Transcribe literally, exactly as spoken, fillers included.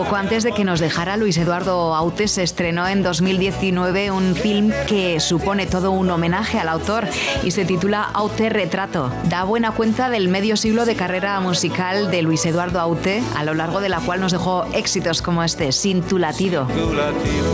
Poco antes de que nos dejara Luis Eduardo Aute, se estrenó en dos mil diecinueve un film que supone todo un homenaje al autor y se titula Aute Retrato. Da buena cuenta del medio siglo de carrera musical de Luis Eduardo Aute, a lo largo de la cual nos dejó éxitos como este, Sin tu latido.